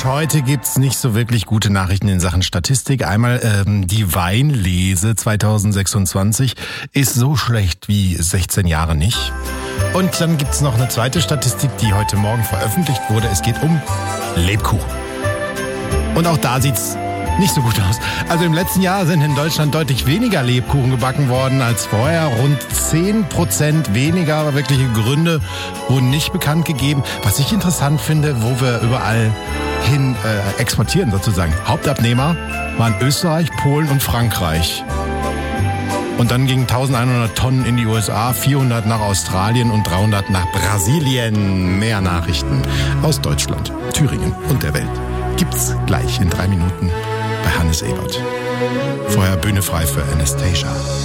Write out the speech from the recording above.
heute gibt's nicht so wirklich gute Nachrichten in Sachen Statistik. Einmal die Weinlese 2026 ist so schlecht wie 16 Jahre nicht. Und dann gibt's noch eine zweite Statistik, die heute Morgen veröffentlicht wurde. Es geht um Lebkuchen. Und auch da sieht's nicht so gut aus. Also im letzten Jahr sind in Deutschland deutlich weniger Lebkuchen gebacken worden als vorher. Rund 10% weniger wirkliche Gründe wurden nicht bekannt gegeben. Was ich interessant finde, wo wir überall hin exportieren sozusagen. Hauptabnehmer waren Österreich, Polen und Frankreich. Und dann gingen 1100 Tonnen in die USA, 400 nach Australien und 300 nach Brasilien. Mehr Nachrichten aus Deutschland, Thüringen und der Welt gibt's gleich in 3 Minuten bei Hannes Ebert. Vorher Bühne frei für Anastasia.